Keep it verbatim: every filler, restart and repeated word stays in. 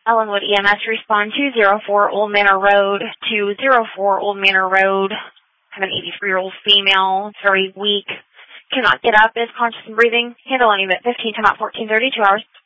Ellenwood E M S respond to zero four Old Manor Road to zero four Old Manor Road. I have an eighty-three-year-old female, very weak, cannot get up, is conscious and breathing. Handle any of it, fifteen to about fourteen thirty, two hours.